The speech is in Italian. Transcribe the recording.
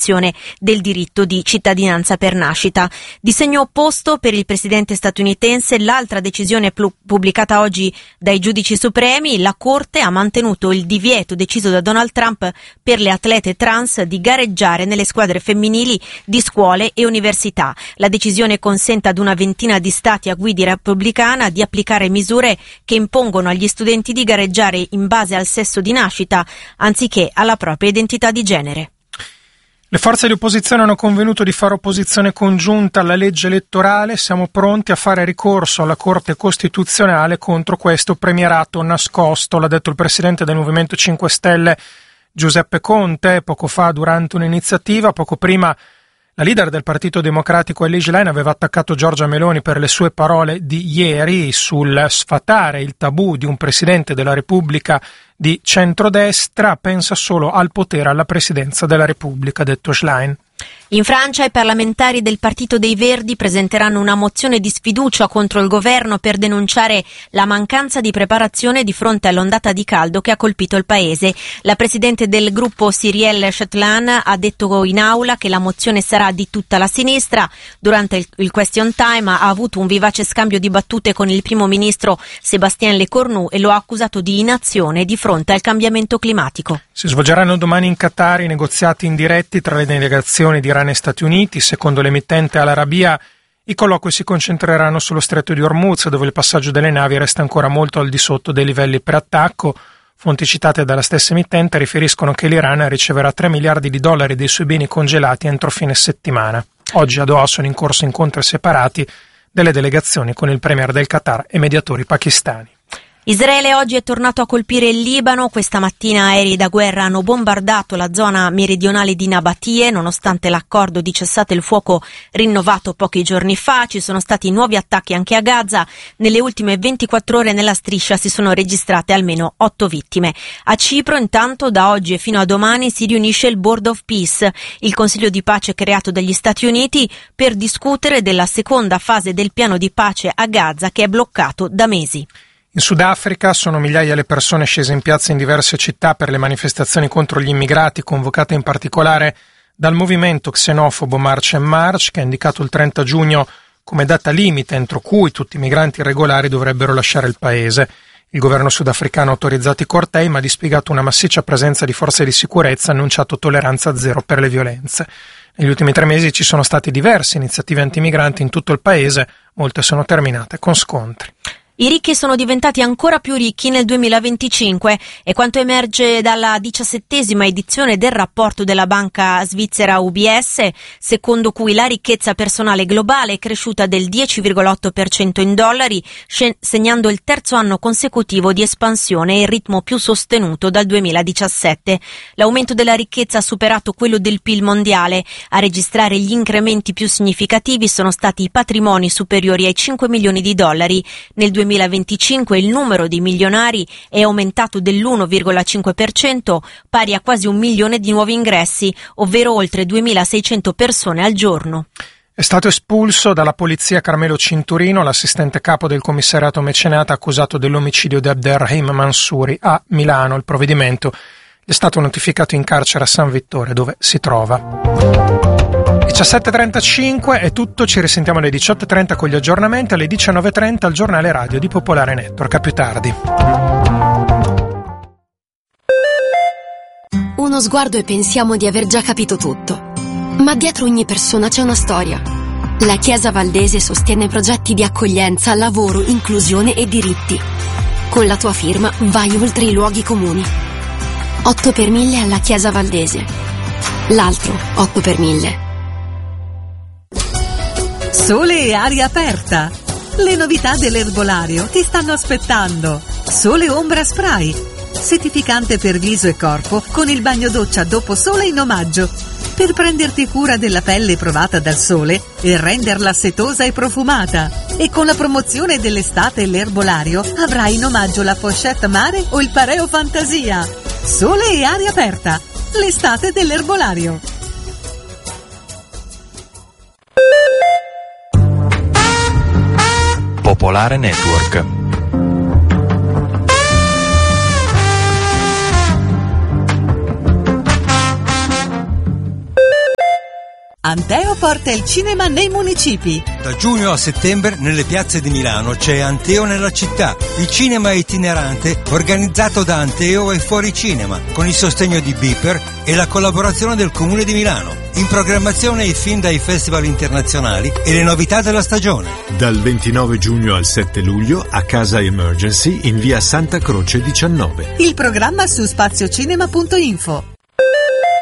sospensione del diritto di cittadinanza per nascita. Di segno opposto per il presidente statunitense l'altra decisione pubblicata oggi dai giudici supremi. La Corte ha mantenuto il divieto deciso da Donald Trump per le atlete trans di gareggiare nelle squadre femminili di scuole e università. La decisione consente ad una ventina di stati a guida repubblicana di applicare misure che impongono agli studenti di gareggiare in base al sesso di nascita anziché alla propria identità di genere. Le forze di opposizione hanno convenuto di fare opposizione congiunta alla legge elettorale. Siamo pronti a fare ricorso alla Corte Costituzionale contro questo premierato nascosto, l'ha detto il presidente del Movimento 5 Stelle Giuseppe Conte poco fa durante un'iniziativa. Poco prima la leader del Partito Democratico Elly Schlein aveva attaccato Giorgia Meloni per le sue parole di ieri sul sfatare il tabù di un presidente della Repubblica di centrodestra. Pensa solo al potere alla presidenza della Repubblica, ha detto Schlein. In Francia i parlamentari del Partito dei Verdi presenteranno una mozione di sfiducia contro il governo per denunciare la mancanza di preparazione di fronte all'ondata di caldo che ha colpito il paese. La presidente del gruppo Cyrielle Chatelain ha detto in aula che la mozione sarà di tutta la sinistra. Durante il question time ha avuto un vivace scambio di battute con il primo ministro Sébastien Lecornu e lo ha accusato di inazione di fronte al cambiamento climatico. Si svolgeranno domani in Qatar i negoziati indiretti tra le delegazioni di Iran e Stati Uniti. Secondo l'emittente Al Arabiya, i colloqui si concentreranno sullo stretto di Hormuz, dove il passaggio delle navi resta ancora molto al di sotto dei livelli preattacco. Fonti citate dalla stessa emittente riferiscono che l'Iran riceverà $3 miliardi dei suoi beni congelati entro fine settimana. Oggi a Doha sono in corso incontri separati delle delegazioni con il premier del Qatar e mediatori pakistani. Israele oggi è tornato a colpire il Libano. Questa mattina aerei da guerra hanno bombardato la zona meridionale di Nabatie, nonostante l'accordo di cessate il fuoco rinnovato pochi giorni fa. Ci sono stati nuovi attacchi anche a Gaza. Nelle ultime 24 ore nella striscia si sono registrate almeno 8 vittime. A Cipro, intanto, da oggi e fino a domani si riunisce il Board of Peace, il Consiglio di pace creato dagli Stati Uniti, per discutere della seconda fase del piano di pace a Gaza che è bloccato da mesi. In Sudafrica sono migliaia le persone scese in piazza in diverse città per le manifestazioni contro gli immigrati, convocate in particolare dal movimento xenofobo March and March, che ha indicato il 30 giugno come data limite entro cui tutti i migranti irregolari dovrebbero lasciare il paese. Il governo sudafricano ha autorizzato i cortei, ma ha dispiegato una massiccia presenza di forze di sicurezza e ha annunciato tolleranza zero per le violenze. Negli ultimi 3 mesi ci sono state diverse iniziative antimigranti in tutto il paese, molte sono terminate con scontri. I ricchi sono diventati ancora più ricchi nel 2025, è quanto emerge dalla 17ª edizione del rapporto della banca svizzera UBS, secondo cui la ricchezza personale globale è cresciuta del 10,8% in dollari, segnando il terzo anno consecutivo di espansione e il ritmo più sostenuto dal 2017. L'aumento della ricchezza ha superato quello del PIL mondiale. A registrare gli incrementi più significativi sono stati i patrimoni superiori ai 5 milioni di dollari. Nel 2025 il numero di milionari è aumentato dell'1,5%, pari a quasi 1 milione di nuovi ingressi, ovvero oltre 2.600 persone al giorno. È stato espulso dalla polizia Carmelo Cinturino, l'assistente capo del commissariato mecenate accusato dell'omicidio di Abderrahim Mansouri a Milano. Il provvedimento è stato notificato in carcere a San Vittore, dove si trova. 17.35 è tutto, ci risentiamo alle 18.30 con gli aggiornamenti, alle 19.30 al giornale radio di Popolare Network. A più tardi. Uno sguardo e pensiamo di aver già capito tutto. Ma dietro ogni persona c'è una storia. La Chiesa Valdese sostiene progetti di accoglienza, lavoro, inclusione e diritti. Con la tua firma vai oltre i luoghi comuni. 8 per 1000 alla Chiesa Valdese. L'altro 8 per 1000. Sole e aria aperta. Le novità dell'erbolario ti stanno aspettando. Sole Ombra Spray, settificante per viso e corpo con il bagno doccia dopo sole in omaggio, per prenderti cura della pelle provata dal sole e renderla setosa e profumata. E con la promozione dell'estate e l'erbolario avrai in omaggio la pochette mare o il pareo fantasia. Sole e aria aperta, l'estate dell'erbolario. Popolare Network. Anteo porta il cinema nei municipi. Da giugno a settembre nelle piazze di Milano c'è Anteo nella città, il cinema itinerante organizzato da Anteo e Fuori Cinema, con il sostegno di Beeper e la collaborazione del Comune di Milano. In programmazione i film dai festival internazionali e le novità della stagione. Dal 29 giugno al 7 luglio a Casa Emergency in via Santa Croce 19. Il programma su spaziocinema.info.